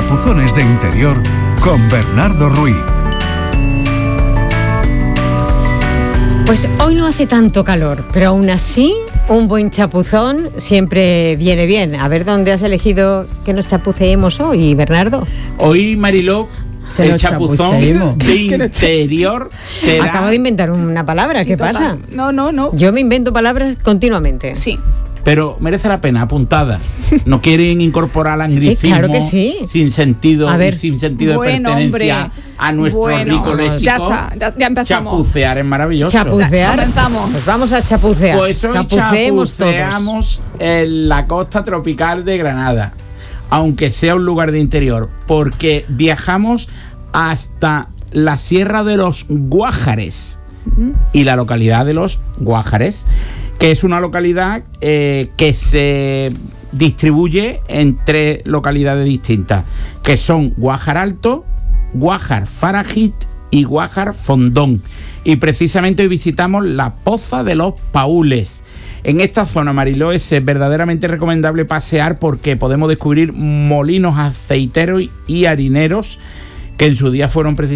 Chapuzones de Interior con Bernardo Ruiz. Pues hoy no hace tanto calor, pero aún así un buen chapuzón siempre viene bien. A ver dónde has elegido que nos chapuceemos hoy, Bernardo. Hoy, Mariló, el chapuzón de interior será... Acabo de inventar una palabra, sí, ¿qué total. Pasa? No. Yo me invento palabras continuamente. Sí. Pero merece la pena, apuntada. No quieren incorporar anglicismo, claro que sí. sin sentido, ver, sin sentido de pertenencia a nuestro rico léxico. Ya empezamos. Chapucear es maravilloso. Chapucear. Comenzamos. Pues vamos a chapucear. Pues hoy chapuceamos en la costa tropical de Granada, aunque sea un lugar de interior, porque viajamos hasta la Sierra de los Guájares y la localidad de los Guájares, que es una localidad que se distribuye en 3 localidades distintas, que son Guájar Alto, Guájar Farajit y Guájar Fondón. Y precisamente hoy visitamos la Poza de los Paules. En esta zona, Mariló, es verdaderamente recomendable pasear porque podemos descubrir molinos aceiteros y harineros que en su día fueron precisamente